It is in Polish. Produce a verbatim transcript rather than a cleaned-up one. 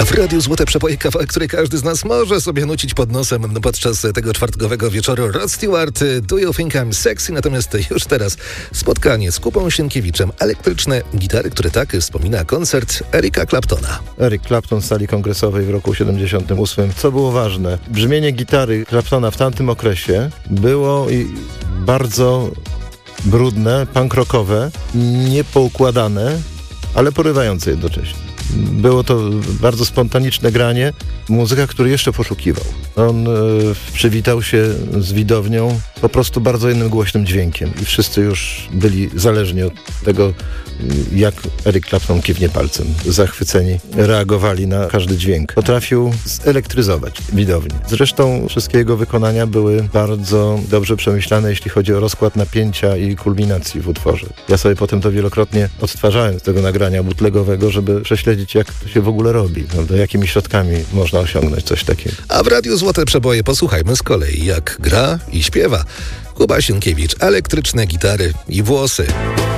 W Radiu Złote Przeboje kawałek, który każdy z nas może sobie nucić pod nosem podczas tego czwartkowego wieczoru. Rod Stewart, Do You Think I'm Sexy? Natomiast już teraz spotkanie z Kubą Sienkiewiczem. Elektryczne gitary, które tak wspomina koncert Erika Claptona. Eric Clapton w sali kongresowej w roku siedemdziesiątym ósmym. Co było ważne? Brzmienie gitary Claptona w tamtym okresie było i bardzo brudne, punk rockowe, niepoukładane, ale porywające jednocześnie. Było to bardzo spontaniczne granie, muzyka, który jeszcze poszukiwał. On e, przywitał się z widownią po prostu bardzo jednym głośnym dźwiękiem i wszyscy już byli zależni od tego, jak Eric Clapton kiwnie palcem. Zachwyceni reagowali na każdy dźwięk. Potrafił zelektryzować widownię. Zresztą wszystkie jego wykonania były bardzo dobrze przemyślane, jeśli chodzi o rozkład napięcia i kulminacji w utworze. Ja sobie potem to wielokrotnie odtwarzałem z tego nagrania bootlegowego, żeby prześledzić, jak to się w ogóle robi, prawda? Jakimi środkami można osiągnąć coś takiego. A w Radiu Złote Przeboje posłuchajmy z kolei, jak gra i śpiewa Kuba Sienkiewicz. Elektryczne gitary i włosy.